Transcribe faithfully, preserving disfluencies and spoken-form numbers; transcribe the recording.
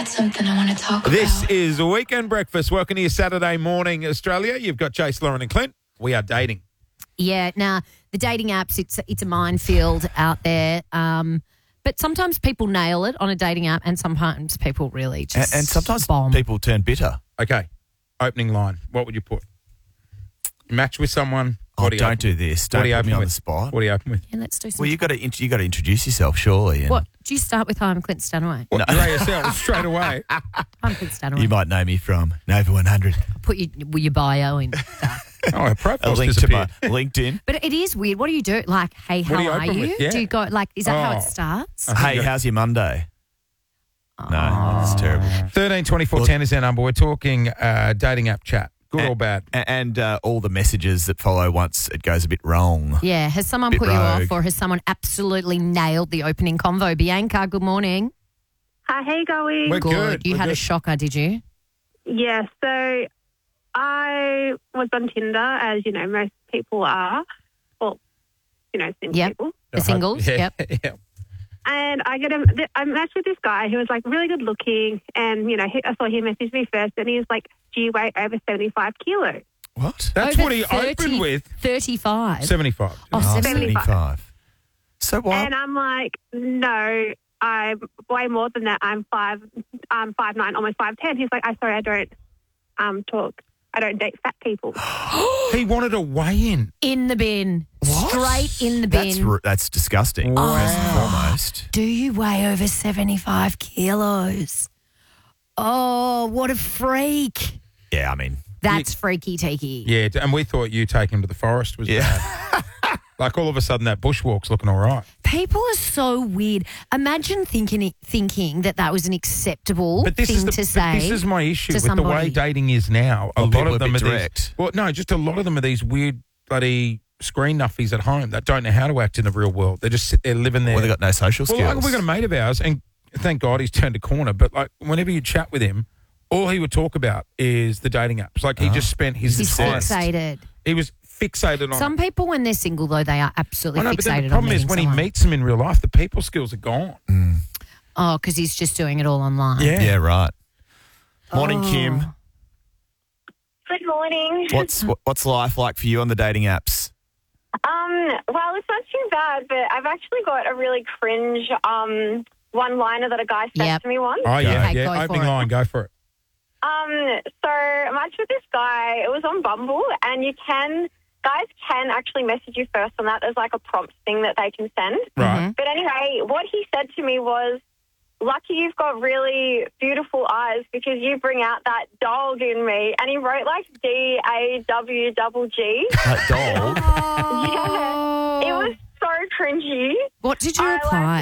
something I want to talk This about. is Weekend Breakfast. Welcome to your Saturday morning, Australia. You've got Chase, Lauren and Clint. We are dating. Yeah, now the dating apps, it's it's a minefield out there. Um, but sometimes people nail it on a dating app, and sometimes people really And, just and sometimes bomb. people turn bitter. Okay, opening line. What would you put? You match with someone. Oh, What do you don't open do with? this. What Don't do you put me open on with? the spot. What do you open with? Yeah, let's do some. Well, you got to you got to introduce yourself, surely. And What? Do you start with Hi, I'm Clint Stanaway? What, your A S L straight away. I'm Clint Stanaway. You might know me from Nova one hundred. Put your, with your bio in. Oh, her A profile's link to my disappeared. LinkedIn. But it is weird. What do you do? Like, hey, how do you are open you? with? Yeah. Do you go, like, is that how Oh. it starts? I think Hey, you how's your Monday? No, that's terrible. thirteen twenty-four ten is our number. We're talking uh, dating app chat. Good And- or bad? A- And uh, all the messages that follow once it goes a bit wrong. Yeah. Has someone Bit put you off, rogue. or has someone absolutely nailed the opening convo? Bianca, good morning. Hi, how you going? We're good. You We're had good. a shocker, did you? Yeah, so I was on Tinder, as you know, most people are. Well, you know, single Yep. people. The singles? Yeah, Yep. yeah. And I get a, I matched with this guy who was like really good looking, and you know, he, I saw he messaged me first, and he was like, "Do you weigh over seventy-five kilos?" What? That's Over what he thirty opened with. thirty-five. seventy-five. Oh, Oh, seventy-five. seventy-five. So what? And I'm like, "No, I'm way more than that. I'm five, I'm five nine, almost five ten." He's like, "I sorry, I don't um talk, I don't date fat people." He wanted a weigh-in. In the bin. What? Straight in the bin. That's r- that's disgusting. Wow. First and foremost. Do you weigh over seventy-five kilos? Oh, what a freak. Yeah, I mean, That's freaky teaky. Yeah, and we thought you take him to the forest was yeah. bad. Like all of a sudden that bushwalk's looking all right. People are so weird. Imagine thinking thinking that that was an acceptable But this thing is the, to but say. this is my issue to with the way somebody. dating is now. A Well, lot people of are them a are bit these. direct. Well, no, just a lot of them are these weird bloody screen nuffies at home that don't know how to act in the real world. They just sit there living there. Well, they got no social Well, skills. like, we got a mate of ours, and thank God he's turned a corner. But like, whenever you chat with him, all he would talk about is the dating apps. Like he Oh. just spent his He's entire- fixated. He was fixated on. Some people, when they're single, though, they are I absolutely know, fixated but then the on problem is meeting when someone. he meets them in real life, the people skills are gone. Oh, because he's just doing it all online. Yeah. Yeah, right. Morning, Oh. Kim. Good morning. What's what, what's life like for you on the dating apps? Um, well, it's not too bad, but I've actually got a really cringe um, one-liner that a guy said Yep. to me once. Oh yeah, Okay, yeah. go for Opening it. line, go for it. Um, so I matched with this guy. It was on Bumble, and you can guys can actually message you first on that. There's like a prompt thing that they can send. Right. But anyway, what he said to me was, "Lucky you've got really beautiful eyes because you bring out that dog in me." And he wrote like D A W double G. That dog. Yeah, it was so cringy. What did you I, like, reply?